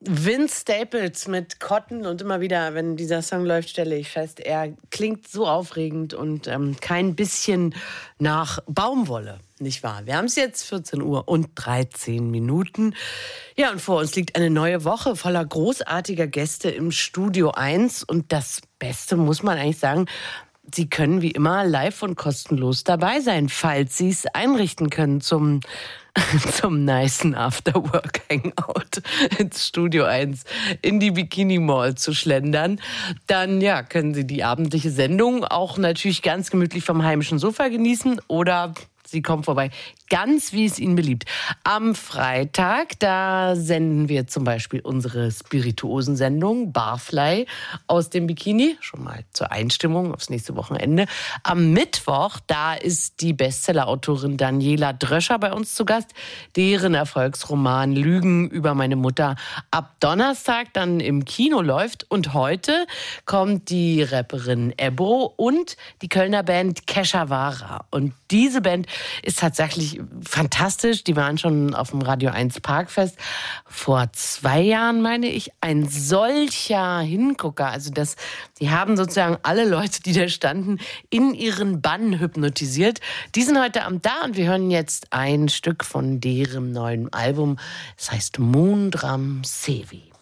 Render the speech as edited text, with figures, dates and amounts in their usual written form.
Vince Staples mit Cotton und immer wieder, wenn dieser Song läuft, stelle ich fest, er klingt so aufregend und kein bisschen nach Baumwolle, nicht wahr? Wir haben es jetzt 14 Uhr und 13 Minuten. Ja, und vor uns liegt eine neue Woche voller großartiger Gäste im Studio 1 und das Beste muss man eigentlich sagen, Sie können wie immer live und kostenlos dabei sein, falls Sie es einrichten können zum nicen Afterwork-Hangout ins Studio 1 in die Bikini Mall zu schlendern. Dann ja, können Sie die abendliche Sendung auch natürlich ganz gemütlich vom heimischen Sofa genießen oder Sie kommen vorbei, ganz wie es Ihnen beliebt. Am Freitag, da senden wir zum Beispiel unsere Spirituosensendung Barfly aus dem Bikini. Schon mal zur Einstimmung aufs nächste Wochenende. Am Mittwoch, da ist die Bestsellerautorin Daniela Dröscher bei uns zu Gast. Deren Erfolgsroman Lügen über meine Mutter ab Donnerstag dann im Kino läuft. Und heute kommt die Rapperin Ebro und die Kölner Band Keshavara. Und diese Band ist tatsächlich fantastisch. Die waren schon auf dem Radio 1 Parkfest vor 2 Jahren, meine ich. Ein solcher Hingucker. Also die haben sozusagen alle Leute, die da standen, in ihren Bann hypnotisiert. Die sind heute Abend da und wir hören jetzt ein Stück von deren neuen Album. Es heißt Moondram Sevi.